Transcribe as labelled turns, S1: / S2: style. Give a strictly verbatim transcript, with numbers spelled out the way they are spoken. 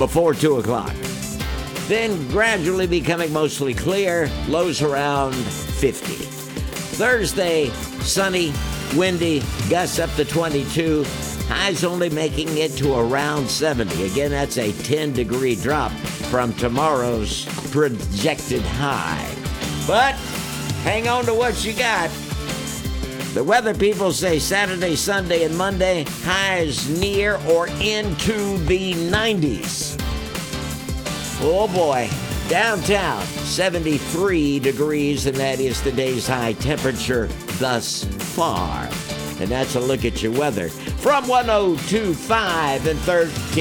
S1: before two o'clock. Then gradually becoming mostly clear, lows around fifty. Thursday, sunny, windy, gusts up to twenty-two, highs only making it to around seventy. Again, that's a ten-degree drop from tomorrow's projected high. But hang on to what you got. The weather people say Saturday, Sunday, and Monday, highs near or into the nineties. Oh boy, downtown, seventy-three degrees, and that is today's high temperature thus far. And that's a look at your weather from one oh two point five and thirteen.